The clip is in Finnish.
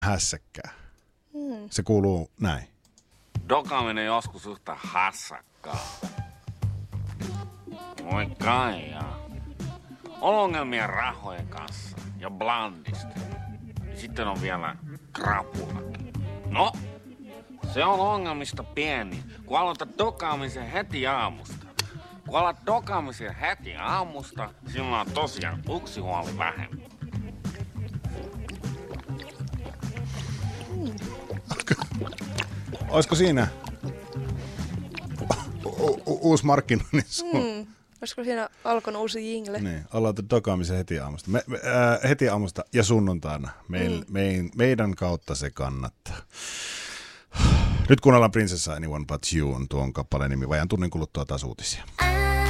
hässäkkää. Se kuuluu näin. Dokaaminen joskus yhtä hässäkkää. Voi Kaija. On ongelmia rahojen kanssa ja blandista. Sitten on vielä krapulakin. No, se on ongelmista pieni, kun aloitat dokaamisen heti aamusta. Kun alat dokaamisen heti aamusta, sinulla on tosiaan yksi huoli vähemmän. Olisiko siinä uusi markkinoinnin Olisiko siinä Alkon uusi jingle? Niin, aloita dokaamisen heti aamusta. Heti aamusta ja sunnuntaina. Meidän kautta se kannattaa. Nyt kuunnellaan Princess Anyone But You on tuon kappaleen nimi. Vajaan tunnin kuluttua taas uutisia.